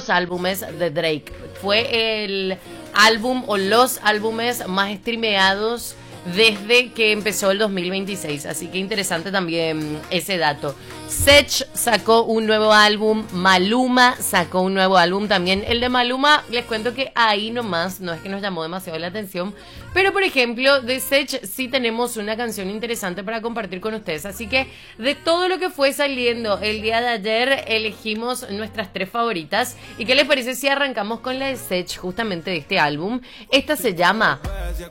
los álbumes de Drake. Fue el álbum o los álbumes más streameados desde que empezó el 2026, así que interesante también ese dato. Sech sacó un nuevo álbum, Maluma sacó un nuevo álbum también. El de Maluma, les cuento que ahí nomás, no es que nos llamó demasiado la atención, pero por ejemplo, de Sech sí tenemos una canción interesante para compartir con ustedes, así que de todo lo que fue saliendo el día de ayer, elegimos nuestras 3 favoritas. ¿Y qué les parece si arrancamos con la de Sech, justamente de este álbum? Esta se llama